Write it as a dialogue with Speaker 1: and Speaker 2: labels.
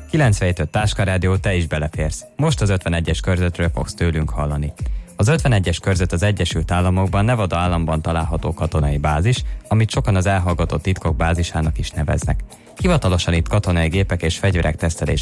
Speaker 1: 97.5 Táskarádió, te is beleférsz. Most az 51-es körzetről fogsz tőlünk hallani. Az 51-es körzet az Egyesült Államokban, Nevada államban található katonai bázis, amit sokan az elhallgatott titkok bázisának is neveznek. Hivatalosan itt katonai gépek és fegyverek tesztelés